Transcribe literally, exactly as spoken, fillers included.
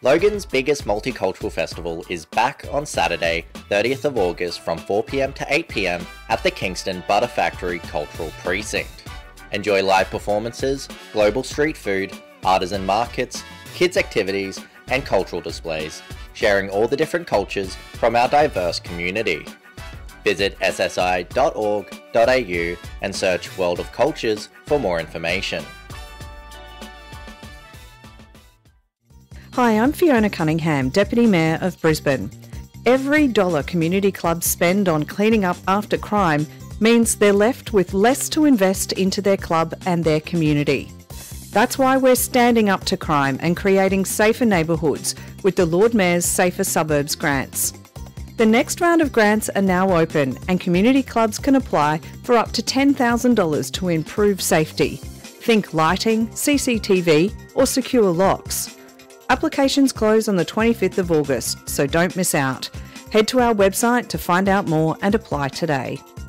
Logan's biggest multicultural festival is back on Saturday, thirtieth of August from four p m to eight p m at the Kingston Butter Factory Cultural Precinct. Enjoy live performances, global street food, artisan markets, kids activities, and cultural displays, sharing all the different cultures from our diverse community. Visit s s i dot org dot a u and search World of Cultures for more information. Hi, I'm Fiona Cunningham, Deputy Mayor of Brisbane. Every dollar community clubs spend on cleaning up after crime means they're left with less to invest into their club and their community. That's why we're standing up to crime and creating safer neighbourhoods with the Lord Mayor's Safer Suburbs grants. The next round of grants are now open and community clubs can apply for up to ten thousand dollars to improve safety. Think lighting, C C T V or secure locks. Applications close on the twenty-fifth of August, so don't miss out. Head to our website to find out more and apply today.